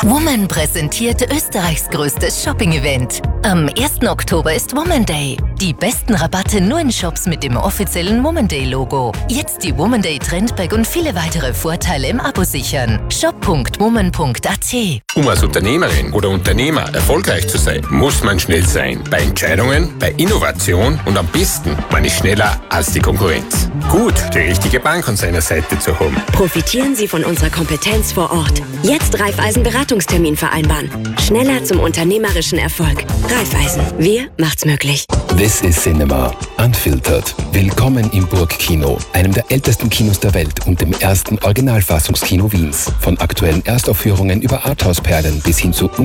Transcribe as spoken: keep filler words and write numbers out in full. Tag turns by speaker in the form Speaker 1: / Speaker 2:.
Speaker 1: Woman präsentiert Österreichs größtes Shopping-Event. Am ersten Oktober ist Woman Day. Die besten Rabatte nur in Shops mit dem offiziellen Woman Day-Logo. Jetzt die Woman Day Trendbag und viele weitere Vorteile im Abo sichern. shop punkt woman punkt a t.
Speaker 2: Um als Unternehmerin oder Unternehmer erfolgreich zu sein, muss man schnell sein. Bei Entscheidungen, bei Innovation und am besten, man ist schneller als die Konkurrenz. Gut, die richtige Bank an seiner Seite zu haben.
Speaker 3: Profitieren Sie von unserer Kompetenz vor Ort. Jetzt Raiffeisen Beratungstermin vereinbaren. Schneller zum unternehmerischen Erfolg. Raiffeisen, wir macht's möglich.
Speaker 4: This is Cinema, Unfiltered. Willkommen im Burgkino, einem der ältesten Kinos der Welt und dem ersten Originalfassungskino Wiens. Von aktuellen Erstaufführungen über Arthouse-Perlen bis hin zu